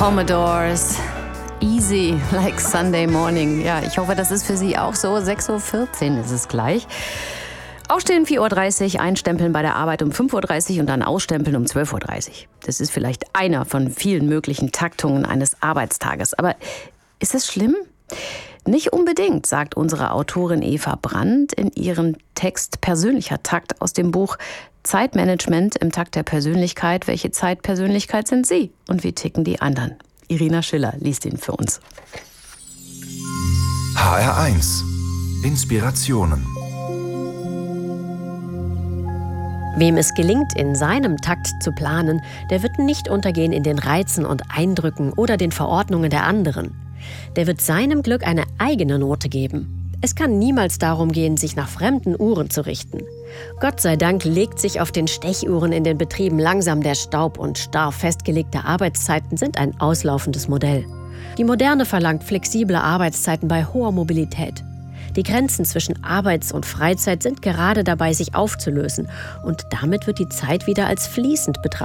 Commodores. Easy, like Sunday morning. Ja, ich hoffe, das ist für Sie auch so. 6:14 Uhr ist es gleich. Aufstehen 4:30 Uhr, einstempeln bei der Arbeit um 5:30 Uhr und dann ausstempeln um 12:30 Uhr. Das ist vielleicht einer von vielen möglichen Taktungen eines Arbeitstages. Aber ist es schlimm? Nicht unbedingt, sagt unsere Autorin Eva Brandt in ihrem Text Persönlicher Takt aus dem Buch Zeitmanagement im Takt der Persönlichkeit. Welche Zeitpersönlichkeit sind Sie und wie ticken die anderen? Irina Schiller liest ihn für uns. HR1 Inspirationen. Wem es gelingt, in seinem Takt zu planen, der wird nicht untergehen in den Reizen und Eindrücken oder den Verordnungen der anderen. Der wird seinem Glück eine eigene Note geben. Es kann niemals darum gehen, sich nach fremden Uhren zu richten. Gott sei Dank legt sich auf den Stechuhren in den Betrieben langsam der Staub und starr festgelegte Arbeitszeiten sind ein auslaufendes Modell. Die Moderne verlangt flexible Arbeitszeiten bei hoher Mobilität. Die Grenzen zwischen Arbeits- und Freizeit sind gerade dabei, sich aufzulösen und damit wird die Zeit wieder als fließend betrachtet.